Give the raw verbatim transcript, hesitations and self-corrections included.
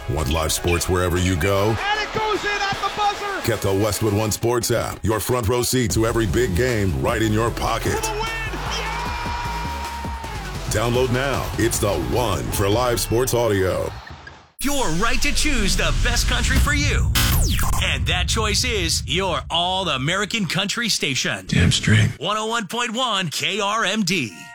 Want live sports wherever you go? And it goes in at the buzzer! Get the Westwood One Sports app. Your front row seat to every big game right in your pocket. For the win! Download now. It's the one for live sports audio. Your right to choose the best country for you. And that choice is your All-American Country station. Damn straight. one oh one point one K R M D.